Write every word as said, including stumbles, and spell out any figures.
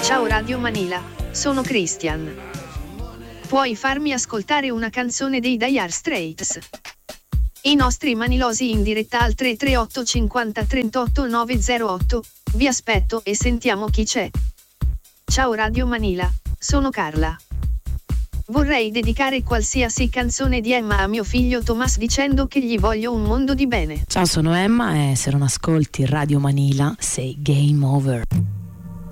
Ciao Radio Manila, sono Christian. Puoi farmi ascoltare una canzone dei Dire Straits? I nostri manilosi in diretta al tre tre otto cinquanta trentotto novecentotto, vi aspetto e sentiamo chi c'è. Ciao Radio Manila, sono Carla. Vorrei dedicare qualsiasi canzone di Emma a mio figlio Thomas dicendo che gli voglio un mondo di bene. Ciao, sono Emma e se non ascolti Radio Manila sei game over.